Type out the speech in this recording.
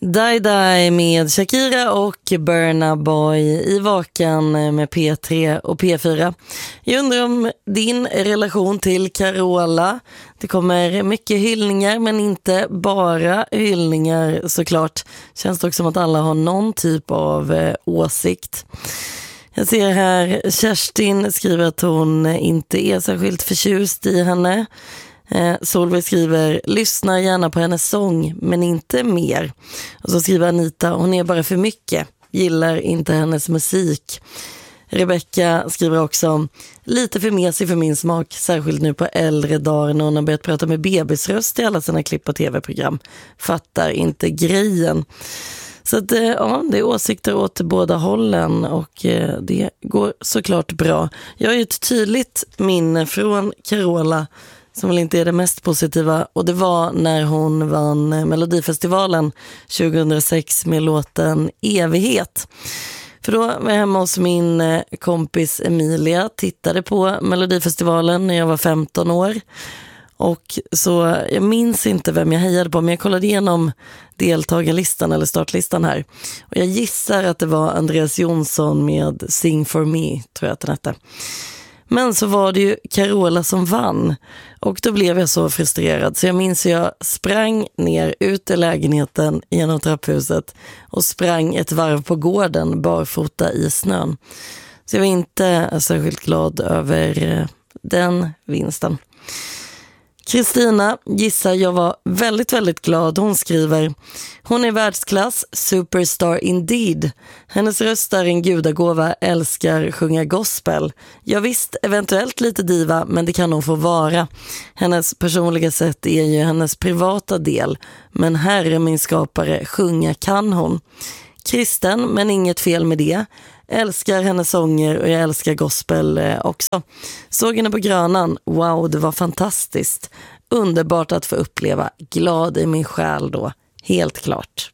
Die Die med Shakira och Burna Boy i Vakan med P3 och P4. Jag undrar om din relation till Carola. Det kommer mycket hyllningar, men inte bara hyllningar såklart. Känns det också som att alla har någon typ av åsikt. Jag ser här, Kerstin skriver att hon inte är särskilt förtjust i henne. Solveig skriver, lyssnar gärna på hennes sång men inte mer. Och så skriver Anita, hon är bara för mycket, gillar inte hennes musik. Rebecca skriver också, lite för mesig för min smak, särskilt nu på äldre dagar när hon har börjat prata med bebisröst i alla sina klipp och tv-program. Fattar inte grejen. Så att, ja, det är åsikter åt båda hållen och det går såklart bra. Jag har ju ett tydligt minne från Carola som väl inte är det mest positiva, och det var när hon vann Melodifestivalen 2006 med låten Evighet. För då var jag hemma hos min kompis Emilia, tittade på Melodifestivalen när jag var 15 år. Och så jag minns inte vem jag hejade på, men jag kollade igenom deltagarlistan eller startlistan här. Och jag gissar att det var Andreas Jonsson med Sing for me, tror jag att den hette. Men så var det ju Carola som vann. Och då blev jag så frustrerad. Så jag minns att jag sprang ner ut i lägenheten genom trapphuset och sprang ett varv på gården barfota i snön. Så jag var inte särskilt glad över den vinsten. Kristina gissar jag var väldigt, väldigt glad. Hon skriver, hon är världsklass, superstar indeed. Hennes röst är en gudagåva, älskar sjunga gospel. Jag visst, eventuellt lite diva, men det kan hon få vara. Hennes personliga sätt är ju hennes privata del, men Herre min skapare, sjunga kan hon. Kristen, men inget fel med det. Älskar hennes sånger och jag älskar gospel också. Såg henne på Grönan. Wow, det var fantastiskt. Underbart att få uppleva. Glad i min själ då. Helt klart.